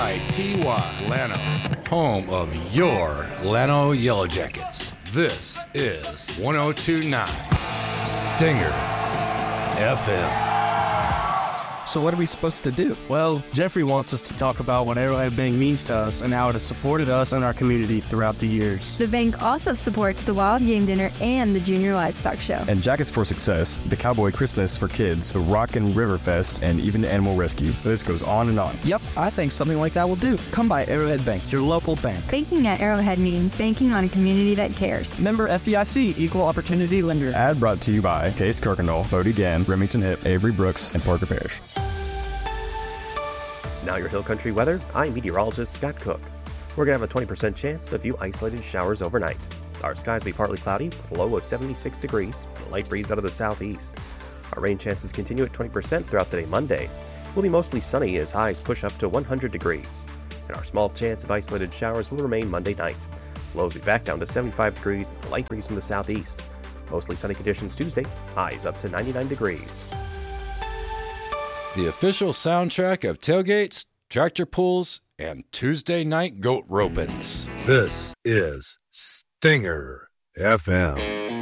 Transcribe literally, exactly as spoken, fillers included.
I T Y, Llano, home of your Llano Yellow Jackets. This is one oh two point nine Stinger F M. So what are we supposed to do? Well, Jeffrey wants us to talk about what Arrowhead Bank means to us and how it has supported us and our community throughout the years. The bank also supports the Wild Game Dinner and the Junior Livestock Show. And Jackets for Success, the Cowboy Christmas for kids, the Rock and River Fest, and even Animal Rescue. The list goes on and on. Yep, I think something like that will do. Come by Arrowhead Bank, your local bank. Banking at Arrowhead means banking on a community that cares. Member F D I C, Equal Opportunity Lender. Ad brought to you by Case Kirkendall, Bodie Gann, Remington Hip, Avery Brooks, and Parker Parish. Now your Hill Country weather, I'm meteorologist Scott Cook. We're going to have a twenty percent chance of a few isolated showers overnight. Our skies will be partly cloudy with a low of seventy-six degrees and a light breeze out of the southeast. Our rain chances continue at twenty percent throughout the day Monday. Will be mostly sunny as highs push up to one hundred degrees. And our small chance of isolated showers will remain Monday night. Lows will be back down to seventy-five degrees with a light breeze from the southeast. Mostly sunny conditions Tuesday, highs up to ninety-nine degrees. The official soundtrack of tailgates, tractor pulls, and Tuesday night goat ropings. This is Stinger F M.